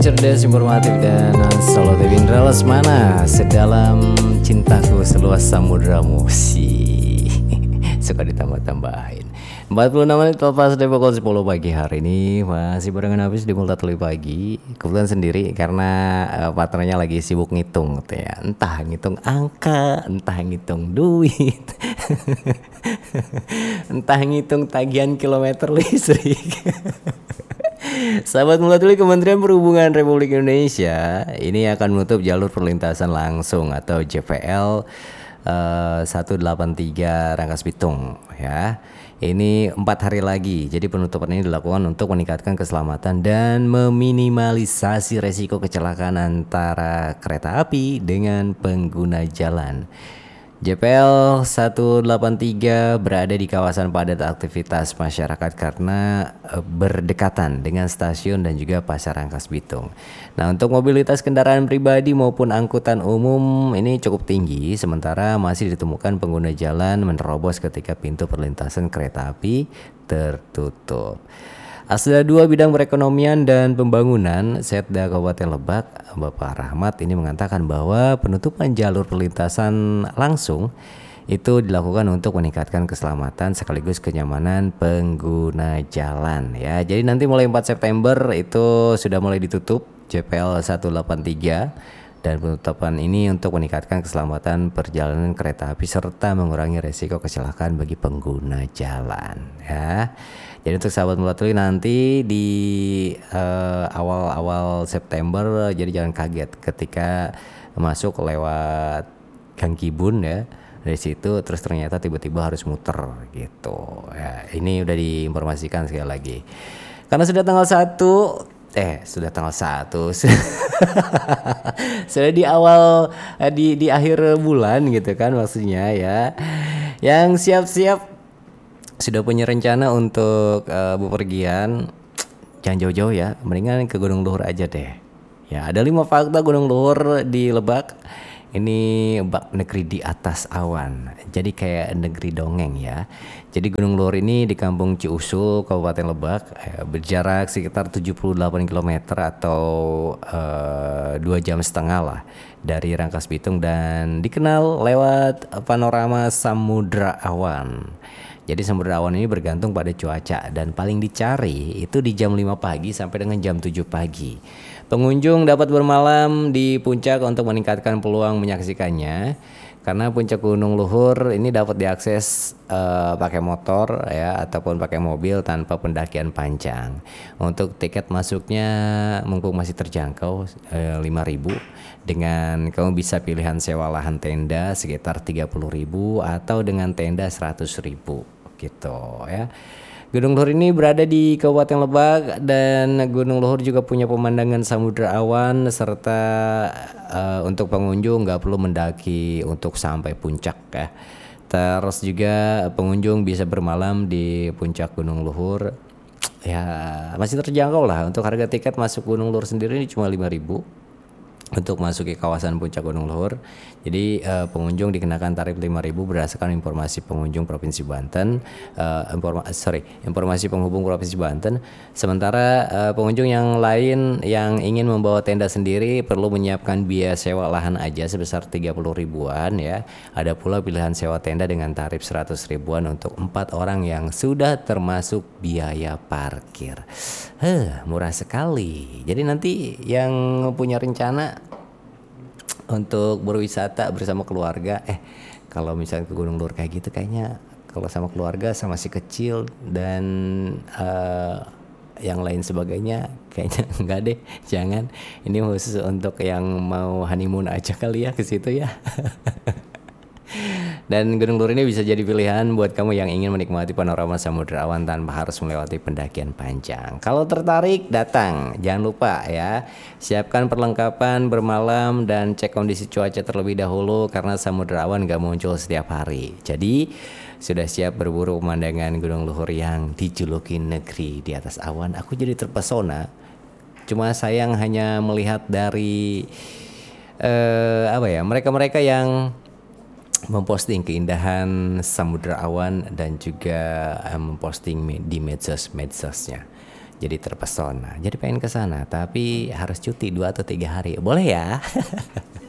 Cerdas, informatif, dan solutif. Indra Lesmana, sedalam cintaku seluas samudramu. Suka ditambah-tambahin. 46 menit lepas dari pukul 10 pagi hari ini. Masih barengan habis di Multatuli Pagi. Kebetulan sendiri karena partnernya lagi sibuk ngitung gitu ya. Entah ngitung angka, entah ngitung duit, entah ngitung tagihan kilometer listrik. Sahabat Multatuli, Kementerian Perhubungan Republik Indonesia ini akan menutup jalur perlintasan langsung atau JPL 183 Rangkas Bitung ya. Ini 4 hari lagi. Jadi penutupan ini dilakukan untuk meningkatkan keselamatan dan meminimalisasi resiko kecelakaan antara kereta api dengan pengguna jalan. JPL 183 berada di kawasan padat aktivitas masyarakat karena berdekatan dengan stasiun dan juga pasar Rangkas Bitung. Nah, untuk mobilitas kendaraan pribadi maupun angkutan umum ini cukup tinggi, sementara masih ditemukan pengguna jalan menerobos ketika pintu perlintasan kereta api tertutup. Asda 2 bidang perekonomian dan pembangunan Setda Kabupaten Lebak, Bapak Rahmat ini mengatakan bahwa penutupan jalur perlintasan langsung itu dilakukan untuk meningkatkan keselamatan sekaligus kenyamanan pengguna jalan ya. Jadi nanti mulai 4 September itu sudah mulai ditutup JPL 183 dan penutupan ini untuk meningkatkan keselamatan perjalanan kereta api serta mengurangi resiko kecelakaan bagi pengguna jalan ya. Jadi untuk sahabat Multatuli nanti di awal-awal September jadi jangan kaget ketika masuk lewat Gang Kibun ya. Dari situ terus ternyata tiba-tiba harus muter gitu. Ya, ini udah diinformasikan sekali lagi. Karena sudah tanggal 1 sudah tanggal 1 sudah di awal di akhir bulan gitu kan maksudnya ya. Yang siap-siap sudah punya rencana untuk bepergian, jangan jauh-jauh ya, mendingan ke Gunung Luhur aja deh. Ya, ada 5 fakta Gunung Luhur di Lebak. Ini bak negeri di atas awan. Jadi kayak negeri dongeng ya. Jadi Gunung Luhur ini di Kampung Ciusul, Kabupaten Lebak, berjarak sekitar 78 km atau 2,5 jam lah dari Rangkas Bitung dan dikenal lewat panorama Samudra Awan. Jadi samudra awan ini bergantung pada cuaca dan paling dicari itu di jam 5 pagi sampai dengan jam 7 pagi. Pengunjung dapat bermalam di puncak untuk meningkatkan peluang menyaksikannya. Karena puncak Gunung Luhur ini dapat diakses pakai motor ya ataupun pakai mobil tanpa pendakian panjang. Untuk tiket masuknya mumpung masih terjangkau 5.000 dengan kamu bisa pilihan sewa lahan tenda sekitar 30.000 atau dengan tenda 100.000 gitu ya. Gunung Luhur ini berada di Kabupaten Lebak dan Gunung Luhur juga punya pemandangan samudra awan serta untuk pengunjung nggak perlu mendaki untuk sampai puncak ya. Terus juga pengunjung bisa bermalam di puncak Gunung Luhur. Ya masih terjangkau lah. Untuk harga tiket masuk Gunung Luhur sendiri ini cuma 5.000 untuk masuk ke kawasan puncak Gunung Luhur. Jadi pengunjung dikenakan tarif 5.000 berdasarkan informasi pengunjung Provinsi Banten, informasi penghubung Provinsi Banten. Sementara pengunjung yang lain yang ingin membawa tenda sendiri perlu menyiapkan biaya sewa lahan aja sebesar 30 ribuan ya. Ada pula pilihan sewa tenda dengan tarif 100 ribuan untuk 4 orang yang sudah termasuk biaya parkir. Murah sekali. Jadi nanti yang punya rencana untuk berwisata bersama keluarga, kalau misalnya ke Gunung Luhur kayak gitu kayaknya kalau sama keluarga sama si kecil dan yang lain sebagainya kayaknya enggak deh, jangan. Ini khusus untuk yang mau honeymoon aja kali ya ke situ ya. Dan Gunung Luhur ini bisa jadi pilihan buat kamu yang ingin menikmati panorama samudra awan tanpa harus melewati pendakian panjang. Kalau tertarik, datang. Jangan lupa ya, siapkan perlengkapan bermalam dan cek kondisi cuaca terlebih dahulu karena samudra awan gak muncul setiap hari. Jadi, sudah siap berburu pemandangan Gunung Luhur yang dijuluki negeri di atas awan. Aku jadi terpesona. Cuma sayang hanya melihat dari mereka-mereka yang memposting keindahan samudra awan dan juga memposting di medsosnya. jadi terpesona, jadi pengen ke sana, tapi harus cuti 2 atau 3 hari. Boleh ya?